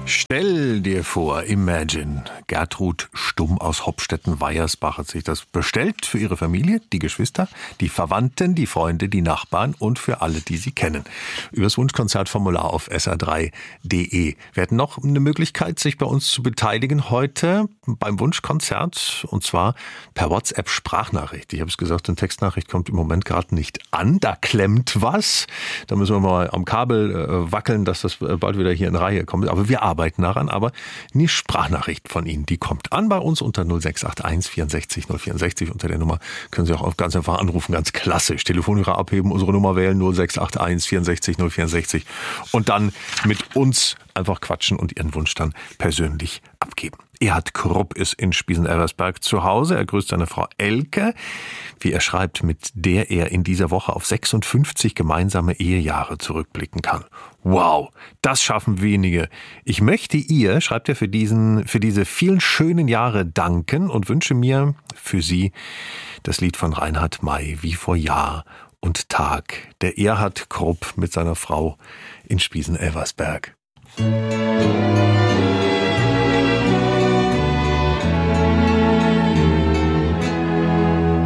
Stell dir vor, imagine, Gertrud Stumm aus Hopstetten-Weiersbach hat sich das bestellt für ihre Familie, die Geschwister, die Verwandten, die Freunde, die Nachbarn und für alle, die sie kennen. Übers Wunschkonzertformular auf sr3.de. Wir hatten noch eine Möglichkeit, sich bei uns zu beteiligen heute beim Wunschkonzert, und zwar per WhatsApp-Sprachnachricht. Ich habe es gesagt, eine Textnachricht kommt im Moment gerade nicht an, da klemmt was. Da müssen wir mal am Kabel wackeln, dass das bald wieder hier in Reihe kommt. Aber wir arbeiten daran, aber eine Sprachnachricht von Ihnen, die kommt an bei uns unter 0681 64 064. Unter der Nummer können Sie auch ganz einfach anrufen, ganz klassisch. Telefonhörer abheben, unsere Nummer wählen 0681 64 064 und dann mit uns einfach quatschen und Ihren Wunsch dann persönlich abgeben. Erhard Krupp ist in Spiesen-Elversberg zu Hause. Er grüßt seine Frau Elke, wie er schreibt, mit der er in dieser Woche auf 56 gemeinsame Ehejahre zurückblicken kann. Wow, das schaffen wenige. Ich möchte ihr, schreibt er, für diese vielen schönen Jahre danken und wünsche mir für sie das Lied von Reinhard May, Wie vor Jahr und Tag. Der Erhard Krupp mit seiner Frau in Spiesen-Elversberg.